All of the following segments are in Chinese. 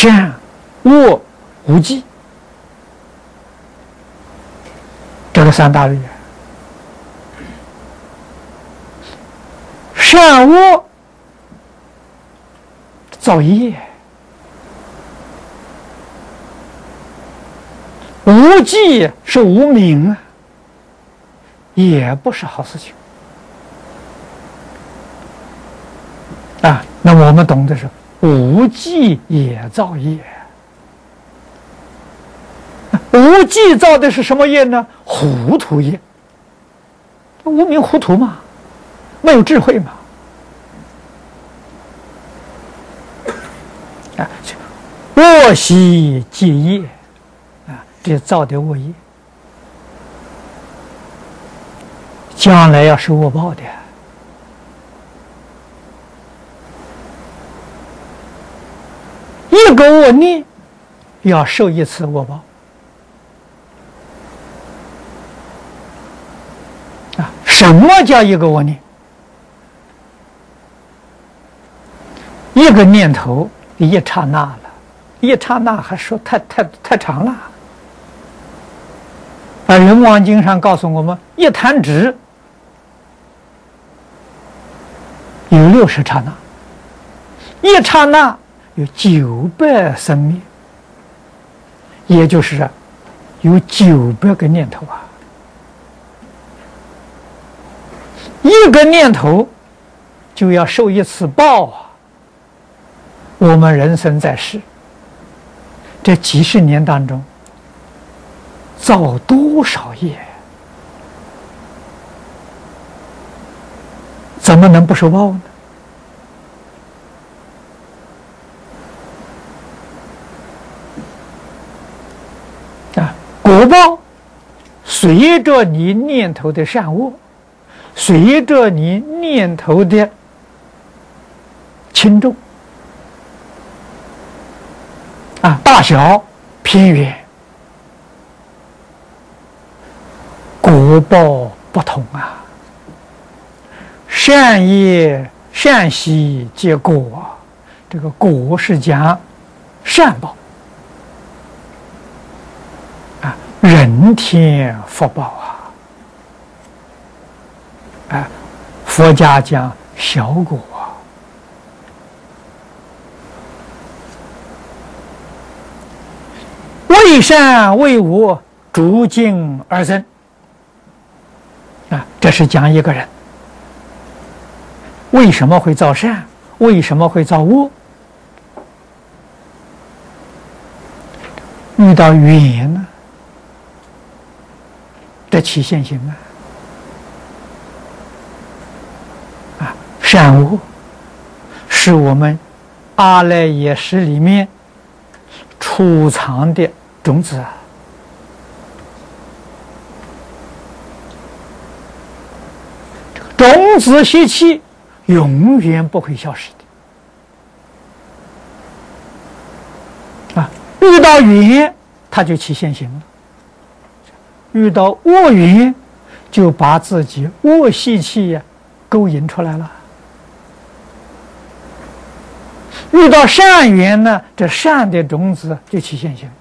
善、恶、无记，这个三大律。善恶造业，无记是无明啊，也不是好事情啊。那我们懂的是，无记也造业。无记造的是什么业呢？糊涂业，无明糊涂嘛，没有智慧嘛。啊，恶习戒业啊，这造的恶业，将来要受恶报的。一个恶念要受一次恶报啊！什么叫一个恶念？一个念头一刹那了，一刹那还说太长了。而《人王经》上告诉我们，一弹指有60刹那，一刹那有900生灭，也就是有900个念头啊。一个念头就要受一次报啊！我们人生在世，这几十年当中，造多少业，怎么能不受报呢？啊，果报随着你念头的善恶，随着你念头的轻重啊，大小偏远，果报不同啊。善业善习皆果，这个果是讲善报啊，人天福报啊，佛家讲小果。为善为恶，逐境而生啊，这是讲一个人为什么会造善，为什么会造恶。遇到缘呢，这起现行啊，善恶是我们阿赖耶识里面储藏的种子啊，这个种子习气永远不会消失的啊！遇到缘，它就起现行了；遇到恶缘，就把自己恶习气呀勾引出来了；遇到善缘呢，这善的种子就起现行了。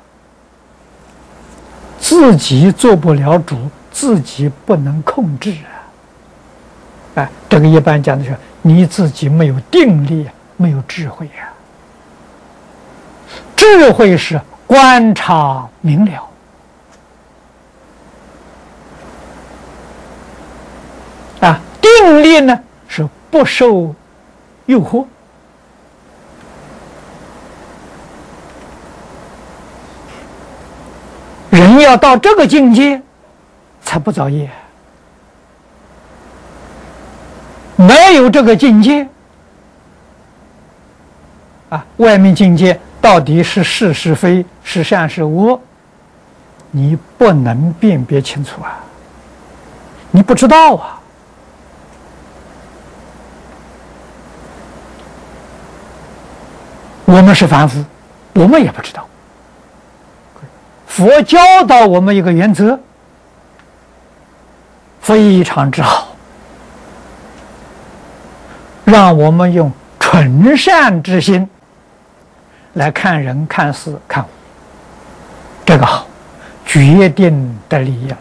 自己做不了主，自己不能控制啊！这个一般讲的是你自己没有定力，没有智慧啊。智慧是观察明了啊，定力呢是不受诱惑。人要到这个境界，才不造业。没有这个境界，啊，外面境界到底是是是非，是善是恶，你不能辨别清楚啊，你不知道啊。我们是凡夫，我们也不知道。佛教导我们一个原则，非常之好，让我们用纯善之心来看人、看事、看物，这个好，决定得利益了。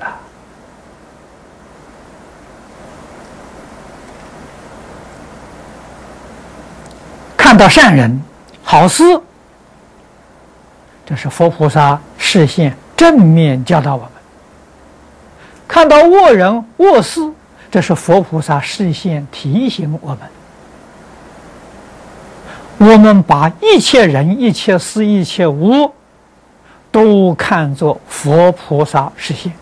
看到善人、好事，这是佛菩萨示现正面教导我们；看到恶人、恶事，这是佛菩萨示现提醒我们。我们把一切人、一切事、一切物都看作佛菩萨示现，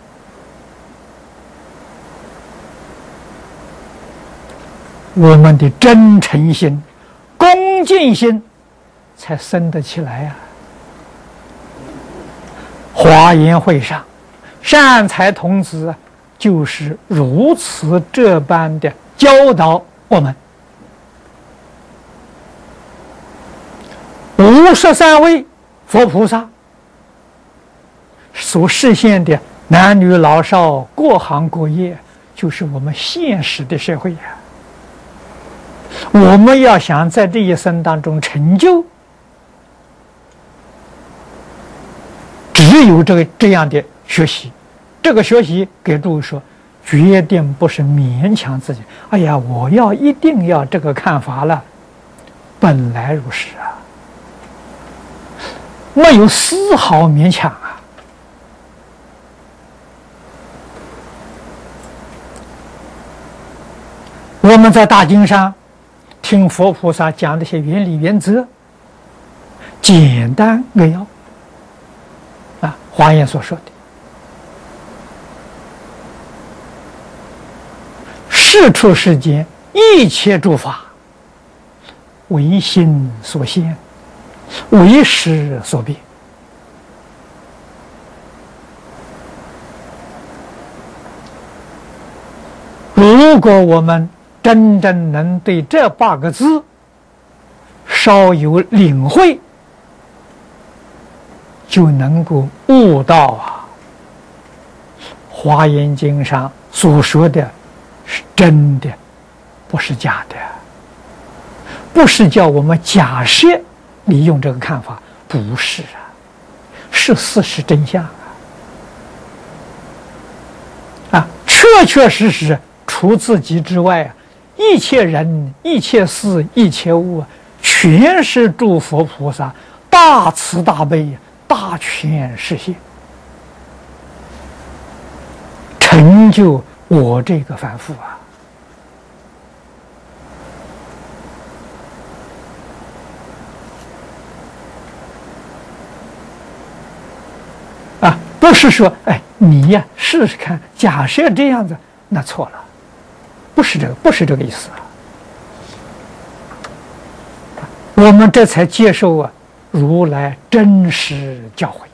我们的真诚心、恭敬心才生得起来呀。华严会上，善财童子就是如此这般的教导我们。53位佛菩萨所示现的男女老少各行各业，就是我们现实的社会呀。我们要想在这一生当中成就，只有这样的学习。这个学习给诸位说，决定不是勉强自己。哎呀，我一定要这个看法了，本来如是啊，没有丝毫勉强啊。我们在大经上听佛菩萨讲这些原理原则，简单扼要啊，华严所说的世出世间一切诸法，唯心所现，为识所变。如果我们真正能对这8个字稍有领会，就能够悟到啊，华严经上所说的是真的，不是假的，不是叫我们假设利用这个看法，不是啊，是事实真相啊！确确实实除自己之外啊，一切人、一切事、一切物，全是诸佛菩萨大慈大悲、大权示现，成就我这个凡夫啊！不是说，哎，你呀试试看，假设这样子，那错了，不是这个意思啊！我们这才接受啊如来真实教诲。